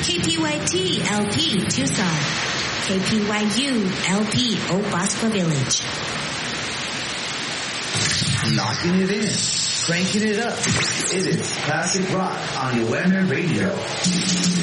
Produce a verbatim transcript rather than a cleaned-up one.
K P Y T L P Tucson. K P Y U L P Oak Bosco Village. Knocking it in. Cranking it up. It is Classic Rock on Wemer Radio.